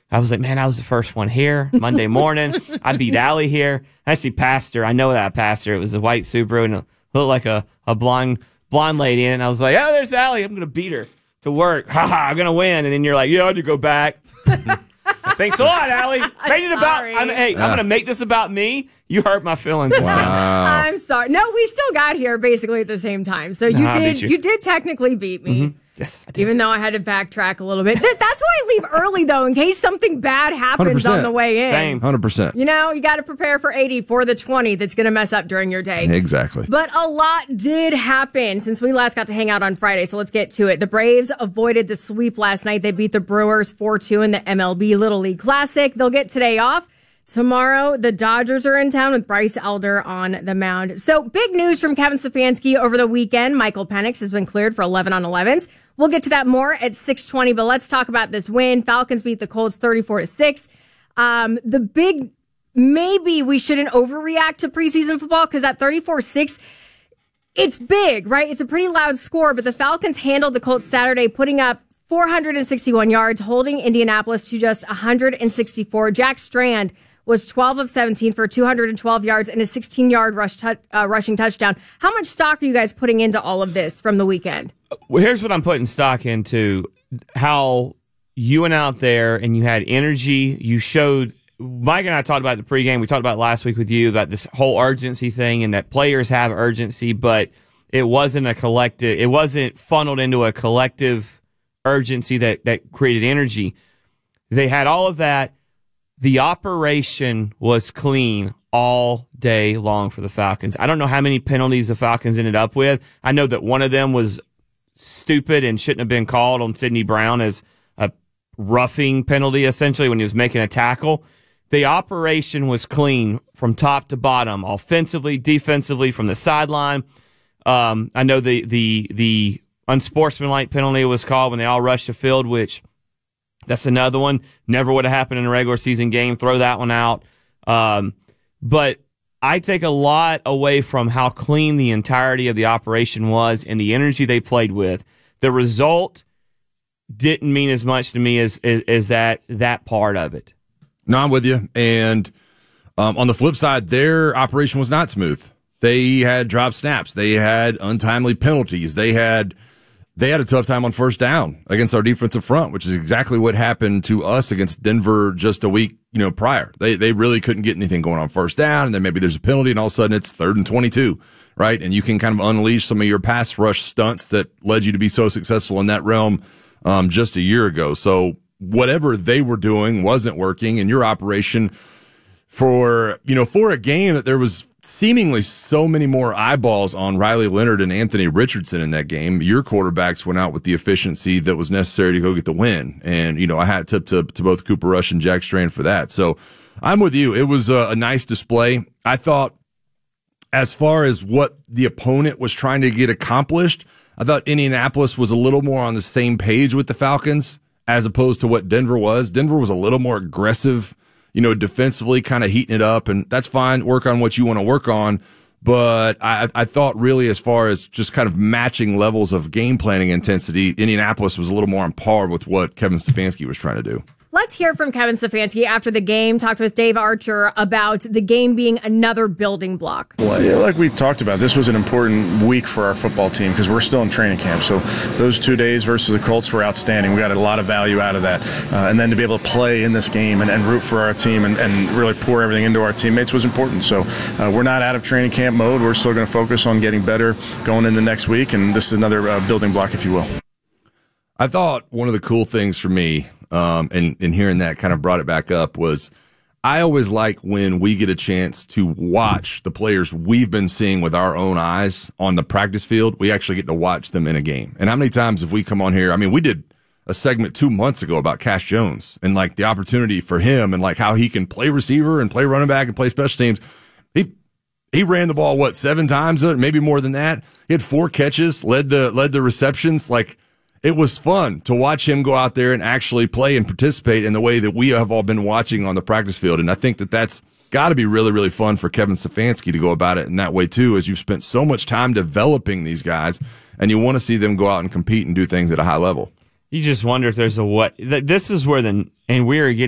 I was like, man, I was the first one here Monday morning. I beat Allie here. I see Pastor. I know that Pastor. It was a white Subaru and it looked like a blonde lady in it. And I was like, oh, there's Allie. I'm going to beat her to work. Ha ha, I'm going to win. And then you're like, yeah, I had to go back. Thanks a lot, Allie. I'm going to make this about me. You hurt my feelings. Wow. I'm sorry. No, we still got here basically at the same time. So you did technically beat me. Mm-hmm. Yes, I did. Even though I had to backtrack a little bit. That's why I leave early, though, in case something bad happens 100%. On the way in. Same. 100%. You know, you got to prepare for 80 for the 20 that's going to mess up during your day. Exactly. But a lot did happen since we last got to hang out on Friday, so let's get to it. The Braves avoided the sweep last night. They beat the Brewers 4-2 in the MLB Little League Classic. They'll get today off. Tomorrow, the Dodgers are in town with Bryce Elder on the mound. So, big news from Kevin Stefanski over the weekend. Michael Penix has been cleared for 11 on 11s. We'll get to that more at 6:20, but let's talk about this win. Falcons beat the Colts 34-6. The big, maybe we shouldn't overreact to preseason football because that 34-6, it's big, right? It's a pretty loud score, but the Falcons handled the Colts Saturday, putting up 461 yards, holding Indianapolis to just 164. Jack Strand was 12 of 17 for 212 yards and a 16-yard rushing touchdown. How much stock are you guys putting into all of this from the weekend? Well, here's what I'm putting stock into. How you went out there and you had energy. You showed, Mike and I talked about the pregame. We talked about last week with you about this whole urgency thing and that players have urgency, but it wasn't a collective, it wasn't funneled into a collective urgency that created energy. They had all of that. The operation was clean all day long for the Falcons. I don't know how many penalties the Falcons ended up with. I know that one of them was stupid and shouldn't have been called on Sidney Brown as a roughing penalty, essentially, when he was making a tackle. The operation was clean from top to bottom, offensively, defensively, from the sideline. I know the unsportsmanlike penalty was called when they all rushed the field, which that's another one. Never would have happened in a regular season game. Throw that one out. But I take a lot away from how clean the entirety of the operation was and the energy they played with. The result didn't mean as much to me as that part of it. No, I'm with you. And on the flip side, their operation was not smooth. They had drop snaps. They had untimely penalties. They had a tough time on first down against our defensive front, which is exactly what happened to us against Denver just a week, prior. They really couldn't get anything going on first down, and then maybe there's a penalty, and all of a sudden it's 3rd and 22, right? And you can kind of unleash some of your pass rush stunts that led you to be so successful in that realm just a year ago. So whatever they were doing wasn't working, and your operation for a game that there was seemingly so many more eyeballs on Riley Leonard and Anthony Richardson in that game, your quarterbacks went out with the efficiency that was necessary to go get the win. And, I had tip to both Cooper Rush and Jack Strand for that. So I'm with you. It was a nice display. I thought as far as what the opponent was trying to get accomplished, I thought Indianapolis was a little more on the same page with the Falcons as opposed to what Denver was. Denver was a little more aggressive, defensively, kind of heating it up, and that's fine. Work on what you want to work on. But I thought really as far as just kind of matching levels of game planning intensity, Indianapolis was a little more on par with what Kevin Stefanski was trying to do. Let's hear from Kevin Stefanski after the game. Talked with Dave Archer about the game being another building block. Well, yeah, like we talked about, this was an important week for our football team because we're still in training camp. So those 2 days versus the Colts were outstanding. We got a lot of value out of that. And then to be able to play in this game and root for our team and really pour everything into our teammates was important. So we're not out of training camp mode. We're still going to focus on getting better going into next week. And this is another building block, if you will. I thought one of the cool things for me, and hearing that kind of brought it back up, was I always like when we get a chance to watch the players we've been seeing with our own eyes on the practice field. We actually get to watch them in a game. And how many times have we come on here? I mean, we did a segment 2 months ago about Cash Jones and like the opportunity for him and like how he can play receiver and play running back and play special teams. He ran the ball, 7 times, maybe more than that. He had 4 catches, led the receptions. Like, it was fun to watch him go out there and actually play and participate in the way that we have all been watching on the practice field. And I think that that's got to be really, really fun for Kevin Stefanski to go about it in that way too, as you've spent so much time developing these guys and you want to see them go out and compete and do things at a high level. You just wonder if there's a what. This is where and we are getting